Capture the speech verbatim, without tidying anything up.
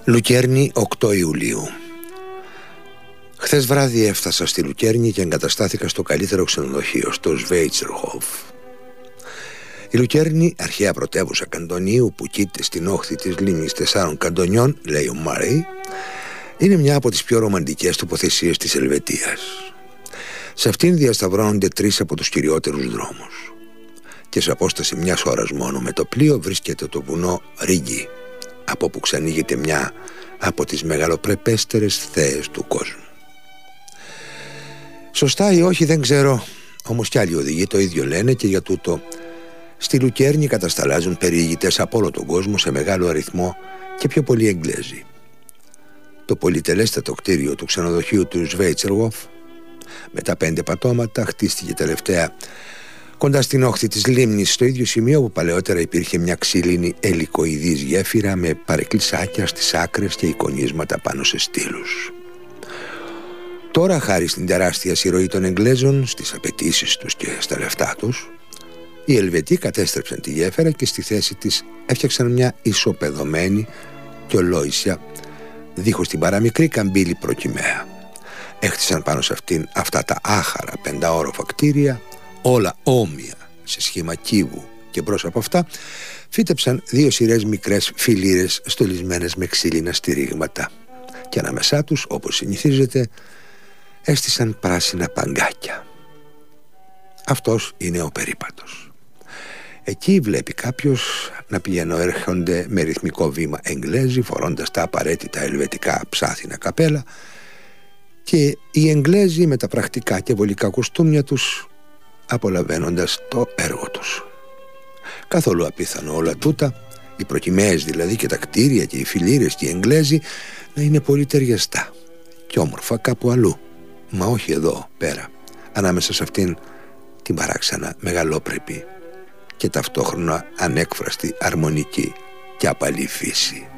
Λουκέρνη, οκτώ Ιουλίου. Χθες βράδυ έφτασα στη Λουκέρνη και εγκαταστάθηκα στο καλύτερο ξενοδοχείο, στο Σβέιτσερχοφ. Η Λουκέρνη, αρχαία πρωτεύουσα καντονίου που κοίταται στην όχθη της λίμνης τεσσάρων καντονιών, λέει ο Μάρεϊ, είναι μια από τις πιο ρομαντικές τοποθεσίες της Ελβετίας. Σε αυτήν διασταυρώνονται τρεις από τους κυριότερους δρόμους. Και σε απόσταση μιας ώρας μόνο με το πλοίο βρίσκεται το βουνό Ρίγκι, από όπου ξανοίγεται μια από τις μεγαλοπρεπέστερες θέες του κόσμου. Σωστά ή όχι δεν ξέρω, όμως κι άλλοι οδηγοί το ίδιο λένε και για τούτο στη Λουκέρνη κατασταλάζουν περιηγητές από όλο τον κόσμο σε μεγάλο αριθμό και πιο πολλοί Εγγλέζοι. Το πολυτελέστατο κτίριο του ξενοδοχείου του Σβέιτσερχοφ με τα πέντε πατώματα χτίστηκε τελευταία κοντά στην όχθη της λίμνης, στο ίδιο σημείο που παλαιότερα υπήρχε μια ξύλινη ελικοειδής γέφυρα με παρεκκλησάκια στις άκρες και εικονίσματα πάνω σε στήλους. Τώρα, χάρη στην τεράστια συρροή των Εγγλέζων, στις απαιτήσεις τους και στα λεφτά τους, οι Ελβετοί κατέστρεψαν τη γέφυρα και στη θέση της έφτιαξαν μια ισοπεδωμένη και ολόησια, δίχως την παραμικρή καμπύλη προκυμαία. Έχτισαν πάνω σε αυτήν αυτά τα άχαρα πενταόροφα κτίρια, όλα όμοια σε σχήμα κύβου, και μπρος από αυτά φύτεψαν δύο σειρές μικρές φιλήρες στολισμένες με ξύλινα στηρίγματα και ανάμεσά τους, όπως συνηθίζεται, έστησαν πράσινα παγκάκια. Αυτός είναι ο περίπατος. Εκεί βλέπει κάποιος να πηγαίνω έρχονται με ρυθμικό βήμα Εγγλέζοι φορώντας τα απαραίτητα ελβετικά ψάθινα καπέλα, και οι Εγγλέζοι με τα πρακτικά και βολικά κοστούμια τους απολαβαίνοντας το έργο τους. Καθόλου απίθανο όλα τούτα, οι προκυμαίες δηλαδή και τα κτίρια και οι φιλήρες και οι Εγγλέζοι, να είναι πολύ ταιριαστά και όμορφα κάπου αλλού, μα όχι εδώ πέρα, ανάμεσα σε αυτήν την παράξενα μεγαλόπρεπη και ταυτόχρονα ανέκφραστη αρμονική και απαλή φύση.